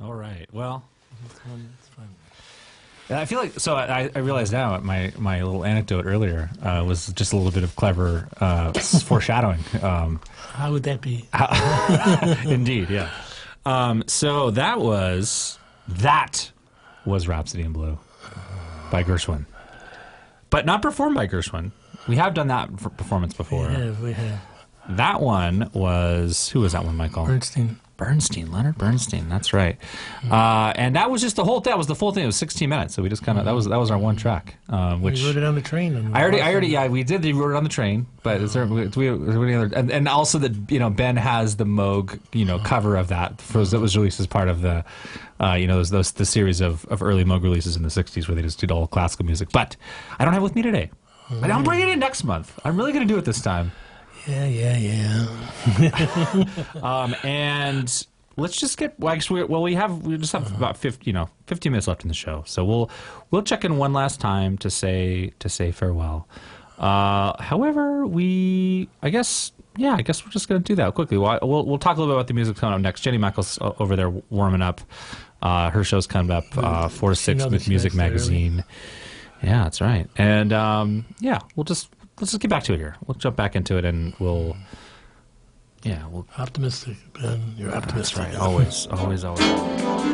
All right. Well, It's fun. It's fun. I feel like I realize now my little anecdote earlier was just a little bit of clever foreshadowing. How would that be? Indeed, yeah. So that was Rhapsody in Blue by Gershwin, but not performed by Gershwin. We have done that performance before. We have. That one was, who was that one, Michael? Bernstein. Leonard Bernstein. That's right. And that was just the whole thing. That was the full thing. It was 16 minutes. So we just kind of, that was our one track. Which we wrote it on the train. I already, yeah, we did. We wrote it on the train. But is there any other? And also that Ben has the Moog cover of that that was released as part of the the series of early Moog releases in the 60s where they just did all classical music. But I don't have it with me today. But I'm bringing it in next month. I'm really going to do it this time. Yeah. And let's just get. Well, actually, we just have about 15 minutes left in the show, so we'll check in one last time to say farewell. However, I guess we're just going to do that quickly. We'll talk a little bit about the music coming up next. Jenny Michael's over there warming up. Her show's coming up 4 to 6 with Music Magazine. Yeah, that's right. And let's just get back to it here. We'll jump back into it, and we'll optimistic, Ben. You're optimistic. That's right. Always.